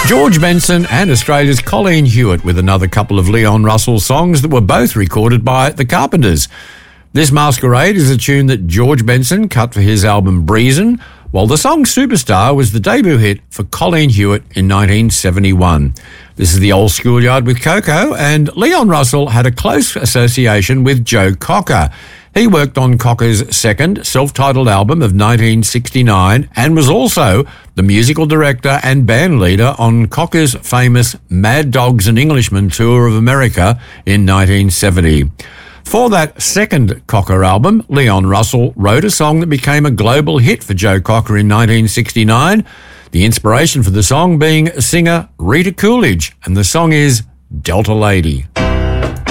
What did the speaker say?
George Benson and Australia's Colleen Hewitt with another couple of Leon Russell songs that were both recorded by the Carpenters. This Masquerade is a tune that George Benson cut for his album Breezin', while the song Superstar was the debut hit for Colleen Hewitt in 1971. This is the Old Schoolyard with Coco, and Leon Russell had a close association with Joe Cocker. He worked on Cocker's second self-titled album of 1969 and was also the musical director and band leader on Cocker's famous Mad Dogs and Englishmen tour of America in 1970. For that second Cocker album, Leon Russell wrote a song that became a global hit for Joe Cocker in 1969, the inspiration for the song being singer Rita Coolidge, and the song is Delta Lady.